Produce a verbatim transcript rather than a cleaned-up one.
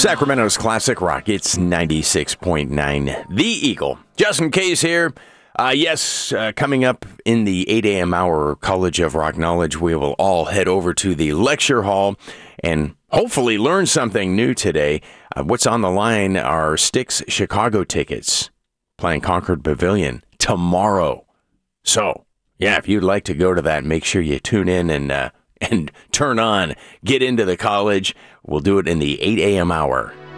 Sacramento's classic rock. It's ninety-six point nine. The Eagle. Justin Case here. Uh, yes, uh, coming up in the eight a.m. hour, College of Rock Knowledge, we will all head over to the lecture hall and hopefully learn something new today. Uh, what's on the line are Styx Chicago tickets playing Concord Pavilion tomorrow. So, yeah, if you'd like to go to that, make sure you tune in and uh, and turn on. Get into the college. We'll do it in the eight a.m. hour.